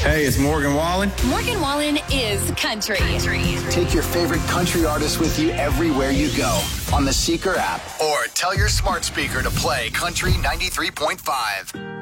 Hey, it's Morgan Wallen. Morgan Wallen is country. Take your favorite country artist with you everywhere you go on the Seeker app or tell your smart speaker to play Country 93.5.